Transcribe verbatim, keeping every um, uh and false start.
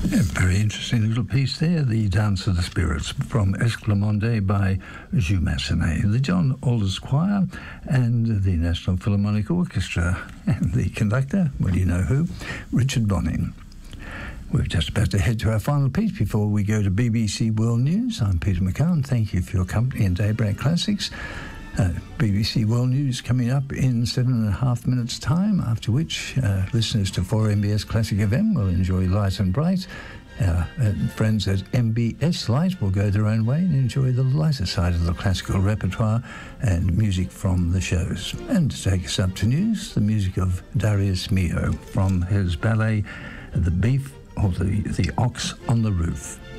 A very interesting little piece there, The Dance of the Spirits, from Esclamonde by Jules Massenet, the John Alders Choir and the National Philharmonic Orchestra, and the conductor, well, you know who, Richard Bonning. We're just about to head to our final piece before we go to B B C World News. I'm Peter McCann. Thank you for your company in Daybreak Classics. Uh, B B C World News coming up in seven and a half minutes' time, after which uh, listeners to four M B S Classic F M will enjoy Light and Bright. Our uh, friends at M B S Light will go their own way and enjoy the lighter side of the classical repertoire and music from the shows. And to take us up to news, the music of Darius Milhaud from his ballet, The Beef or the, the Ox on the Roof.